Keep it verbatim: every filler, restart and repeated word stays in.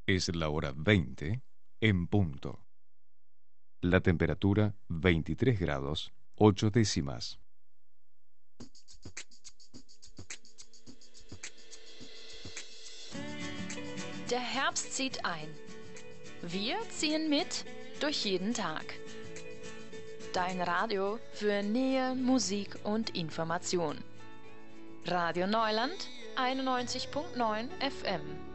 Es la hora veinte en punto. La temperatura veintitrés grados ocho décimas. Der Herbst zieht ein. Wir ziehen mit durch jeden Tag. Dein Radio für Nähe, Musik und Information. Radio Neuland einundneunzig Komma neun F M.